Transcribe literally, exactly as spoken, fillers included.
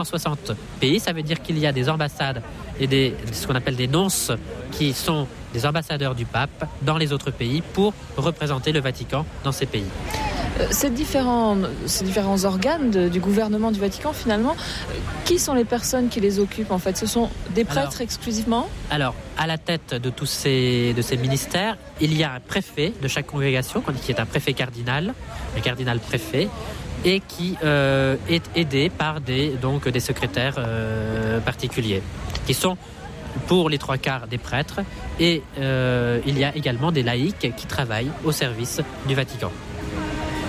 soixante pays, ça veut dire qu'il y a des ambassades et des, ce qu'on appelle des nonces qui sont des ambassadeurs du pape dans les autres pays pour représenter le Vatican dans ces pays. Ces différents, ces différents organes de, du gouvernement du Vatican, finalement, qui sont les personnes qui les occupent en fait? Ce sont des prêtres alors, exclusivement? Alors, à la tête de tous ces, de ces ministères, il y a un préfet de chaque congrégation, qui est un préfet cardinal, un cardinal préfet, et qui euh, est aidé par des, donc, des secrétaires euh, particuliers, qui sont pour les trois quarts des prêtres, et euh, il y a également des laïcs qui travaillent au service du Vatican.